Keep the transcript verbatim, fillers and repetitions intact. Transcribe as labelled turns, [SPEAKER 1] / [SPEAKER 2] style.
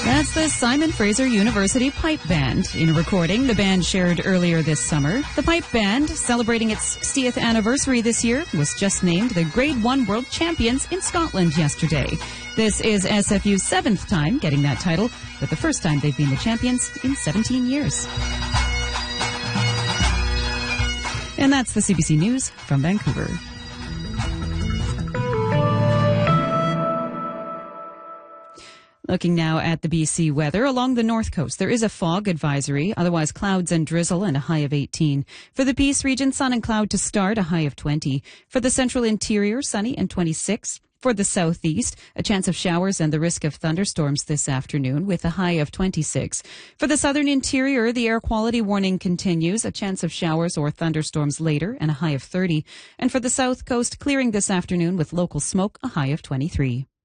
[SPEAKER 1] That's the Simon Fraser University Pipe Band. In a recording the band shared earlier this summer, the Pipe Band, celebrating its sixtieth anniversary this year, was just named the Grade one World Champions in Scotland yesterday. This is S F U's seventh time getting that title, but the first time they've been the champions in seventeen years. And that's the C B C News from Vancouver. Looking now at the B C weather. Along the north coast, there is a fog advisory, otherwise clouds and drizzle and a high of eighteen. For the Peace region, sun and cloud to start, a high of twenty. For the central interior, sunny and twenty-six. For the southeast, a chance of showers and the risk of thunderstorms this afternoon with a high of twenty-six. For the southern interior, the air quality warning continues, a chance of showers or thunderstorms later and a high of thirty. And for the south coast, clearing this afternoon with local smoke, a high of twenty-three.